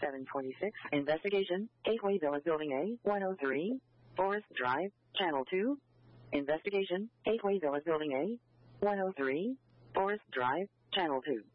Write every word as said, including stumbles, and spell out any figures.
seven twenty-six. Investigation. Gateway Villas Building A, one oh three. Forest Drive, Channel two. Investigation. Gateway Villas Building A, one oh three. Forest Drive, Channel two.